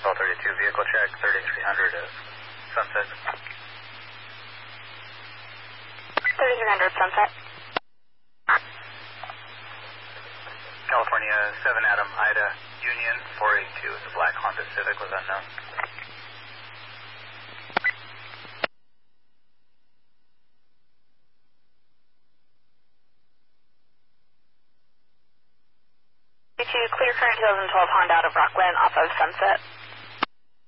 Bell 32, vehicle check, 3300 Sunset. 3300 Sunset. California 7 Adam Ida Union 482, the black Honda Civic was unknown. Clear current 2012 Honda out of Rockland off of Sunset.